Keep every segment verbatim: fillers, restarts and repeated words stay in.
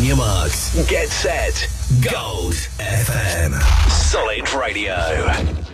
your marks. Get set. Gold F M. Solid Radio.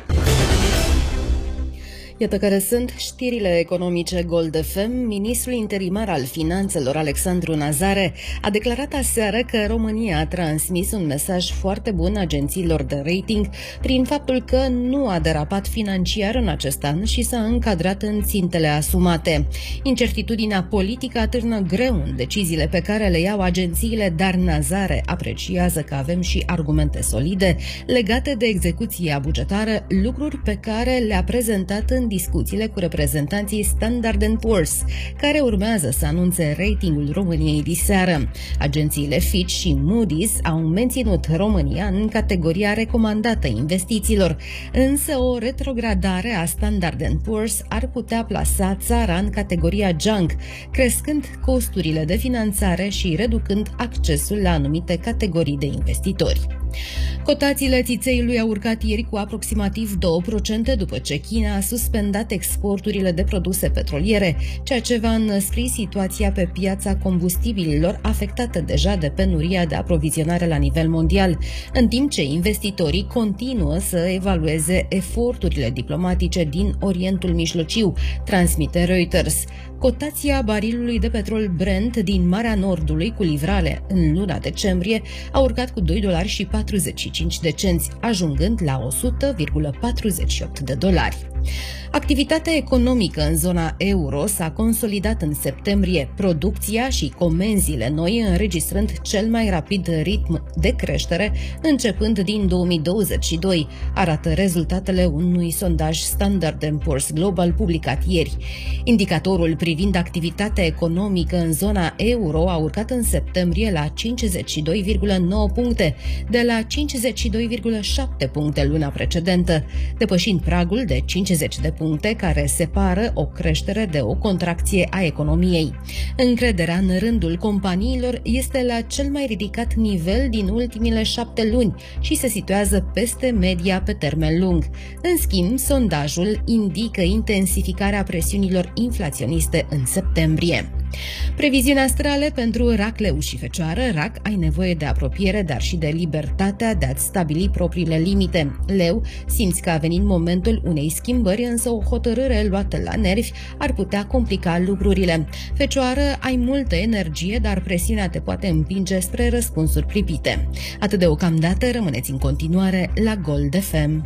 Iată care sunt știrile economice Gold F M. Ministrul interimar al Finanțelor, Alexandru Nazare, a declarat aseară că România a transmis un mesaj foarte bun agențiilor de rating prin faptul că nu a derapat financiar în acest an și s-a încadrat în țintele asumate. Incertitudinea politică atârnă greu în deciziile pe care le iau agențiile, dar Nazare apreciază că avem și argumente solide legate de execuția bugetară, lucruri pe care le-a prezentat în discuțiile cu reprezentanții Standard and Poor's, care urmează să anunțe ratingul României diseară. Agențiile Fitch și Moody's au menținut România în categoria recomandată investițiilor, însă o retrogradare a Standard and Poor's ar putea plasa țara în categoria junk, crescând costurile de finanțare și reducând accesul la anumite categorii de investitori. Cotațiile țițeiului au urcat ieri cu aproximativ două la sută după ce China a suspendat exporturile de produse petroliere, ceea ce va înăspri situația pe piața combustibililor afectată deja de penuria de aprovizionare la nivel mondial, în timp ce investitorii continuă să evalueze eforturile diplomatice din Orientul Mijlociu, transmite Reuters. Cotația barilului de petrol Brent din Marea Nordului cu livrare în luna decembrie a urcat cu doi dolari și patruzeci și cinci de cenți, ajungând la o sută virgulă patruzeci și opt de dolari. Activitatea economică în zona euro s-a consolidat în septembrie, producția și comenzile noi înregistrând cel mai rapid ritm de creștere începând din două mii douăzeci și doi, arată rezultatele unui sondaj Standard and Poor's Global publicat ieri. Indicatorul privind activitatea economică în zona euro a urcat în septembrie la cincizeci și doi virgulă nouă puncte, de la cincizeci și doi virgulă șapte puncte luna precedentă, depășind pragul de cincizeci de puncte care separă o creștere de o contracție a economiei. Încrederea în rândul companiilor este la cel mai ridicat nivel din ultimile șapte luni și se situează peste media pe termen lung. În schimb, sondajul indică intensificarea presiunilor inflaționiste în septembrie. Previziuni astrale pentru Rac, Leu și Fecioară. Rac, ai nevoie de apropiere, dar și de libertatea de a-ți stabili propriile limite. Leu, simți că a venit momentul unei schimbări, însă o hotărâre luată la nervi ar putea complica lucrurile. Fecioară, ai multă energie, dar presiunea te poate împinge spre răspunsuri pripite. Atât deocamdată, rămâneți în continuare la Gold F M.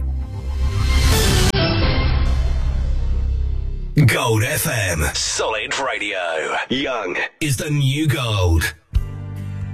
Gold F M. Solid Radio. Young is the new gold.